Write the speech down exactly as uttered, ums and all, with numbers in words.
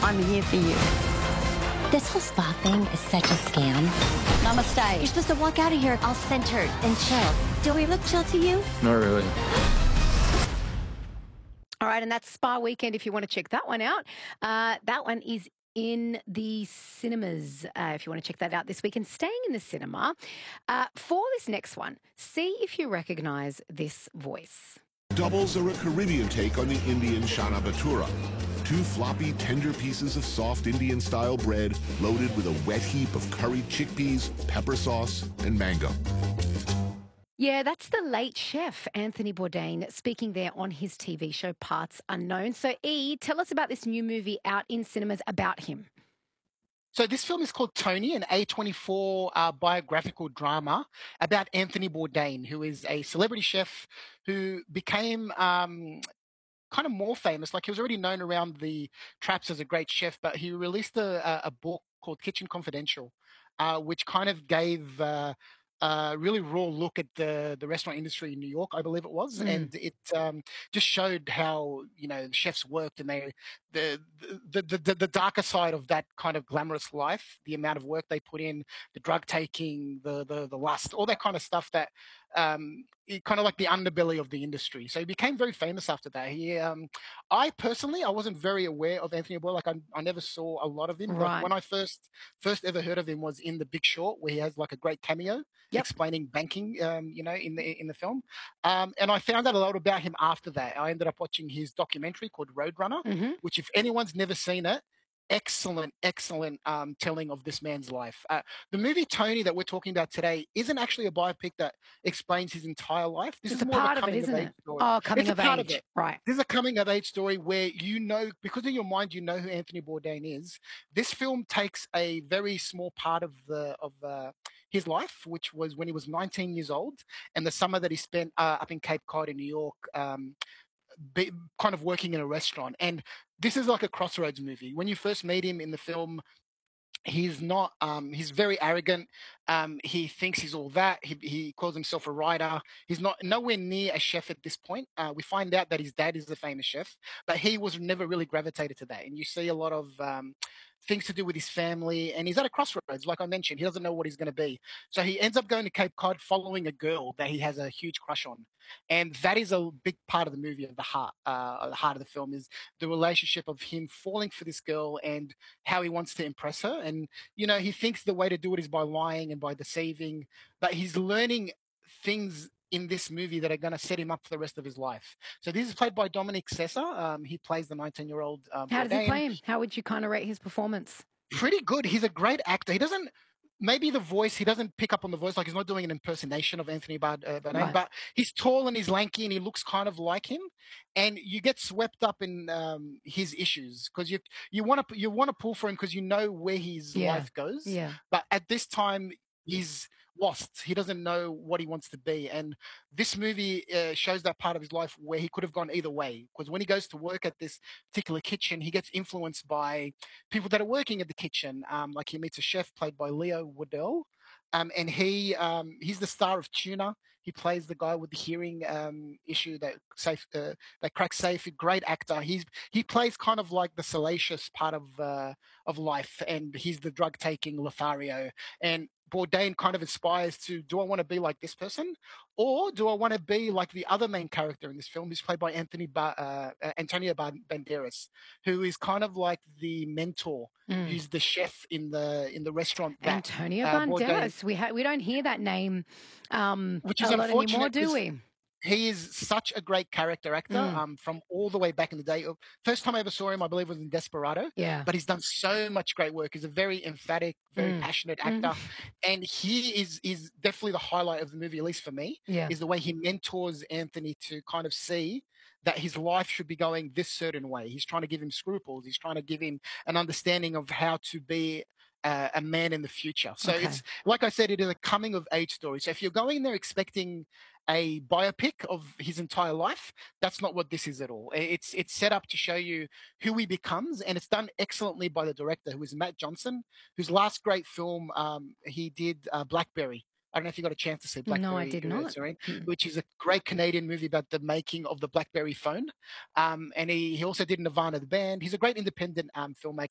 I'm here for you. This whole spa thing is such a scam. Namaste. You're supposed to walk out of here all centered and chill. Do we look chill to you? Not really. All right, and that's Spa Weekend if you want to check that one out. Uh, that one is in the cinemas uh, if you want to check that out this weekend. Staying in the cinema, uh, for this next one, see if you recognise this voice. Doubles are a Caribbean take on the Indian Chana Bhatura. Two floppy, tender pieces of soft Indian-style bread loaded with a wet heap of curried chickpeas, pepper sauce, and mango. Yeah, that's the late chef, Anthony Bourdain, speaking there on his T V show Parts Unknown. So, E, tell us about this new movie out in cinemas about him. So this film is called Tony, an A twenty-four uh, biographical drama about Anthony Bourdain, who is a celebrity chef who became um, kind of more famous. Like, he was already known around the traps as a great chef, but he released a, a a book called Kitchen Confidential, uh, which kind of gave uh, a really raw look at the, the restaurant industry in New York, I believe it was. Mm. And it um, just showed how, you know, chefs worked, and they the, the, the, the, the darker side of that kind of glamorous life, the amount of work they put in, the drug taking, the, the, the lust, all that kind of stuff that um, it, kind of like the underbelly of the industry. So he became very famous after that. He, um, I personally, I wasn't very aware of Anthony Bourdain. Like, I, I never saw a lot of him. Right. Like, when I first first ever heard of him was in The Big Short, where he has like a great cameo Yep. explaining banking, um, you know, in the in the film. Um, and I found out a lot about him after that. I ended up watching his documentary called Roadrunner, Mm-hmm. which, if anyone's never seen it, excellent, excellent um, telling of this man's life. Uh, the movie Tony that we're talking about today isn't actually a biopic that explains his entire life. This It's is a more part of a of it, coming isn't of age it? story. Oh, coming It's a of part of age. it. Right. This is a coming of age story where, you know, because in your mind you know who Anthony Bourdain is. This film takes a very small part of the of uh, his life, which was when he was nineteen years old, and the summer that he spent uh, up in Cape Cod in New York, um, be, kind of working in a restaurant. And this is like a crossroads movie. When you first meet him in the film, he's not um he's very arrogant. Um he thinks he's all that. He, he calls himself a writer. He's not nowhere near a chef at this point. Uh, we find out that his dad is a famous chef, but he was never really gravitated to that. And you see a lot of um things to do with his family, and he's at a crossroads. Like I mentioned, he doesn't know what he's going to be. So he ends up going to Cape Cod following a girl that he has a huge crush on. And that is a big part of the movie, of the heart uh the heart of the film, is the relationship of him falling for this girl and how he wants to impress her. And, you know, he thinks the way to do it is by lying and by deceiving, but he's learning things in this movie that are going to set him up for the rest of his life. So this is played by Dominic Sessa. Um, he plays the nineteen-year-old. Um, How does he Bourdain. play him? How would you kind of rate his performance? Pretty good. He's a great actor. He doesn't, maybe the voice, he doesn't pick up on the voice, like he's not doing an impersonation of Anthony Bard, uh, Bourdain, Right. but he's tall and he's lanky and he looks kind of like him. And you get swept up in um, his issues, because you you want to you want to pull for him because you know where his Yeah. life goes. Yeah. But at this time, he's lost. He doesn't know what he wants to be. And this movie uh, shows that part of his life where he could have gone either way. Because when he goes to work at this particular kitchen, he gets influenced by people that are working at the kitchen. Um, like, he meets a chef played by Leo Waddell. Um, and he um, he's the star of Tuna. He plays the guy with the hearing um, issue that safe uh, that cracks safe. A great actor. He's he plays kind of like the salacious part of uh, of life, and he's the drug taking Lothario. And Bourdain kind of inspires to, do I want to be like this person, or do I want to be like the other main character in this film, who's played by Anthony ba- uh, uh, Antonio Banderas, who is kind of like the mentor. Mm. He's the chef in the in the restaurant. That, Antonio uh, Bourdain- Banderas. We ha- we don't hear that name um, Which is a lot anymore, unfortunate, do 'cause we? he is such a great character actor. Mm. Um, from all the way back in the day. First time I ever saw him, I believe, was in Desperado. Yeah. But he's done so much great work. He's a very emphatic, very Mm. passionate Mhm. actor, and he is is definitely the highlight of the movie, at least for me. Yeah. Is the way he mentors Anthony to kind of see that his life should be going this certain way. He's trying to give him scruples. He's trying to give him an understanding of how to be uh, a man in the future. So Okay. it's, like I said, it is a coming of age story. So if you're going there expecting a biopic of his entire life, that's not what this is at all. It's it's set up to show you who he becomes, and it's done excellently by the director, who is Matt Johnson, whose last great film um, he did uh, Blackberry. I don't know if you got a chance to see Blackberry. No, I did uh, not. Serene, Mm. which is a great Canadian movie about the making of the BlackBerry phone. Um, and he, he also did Nirvana, the band. He's a great independent um, filmmaker.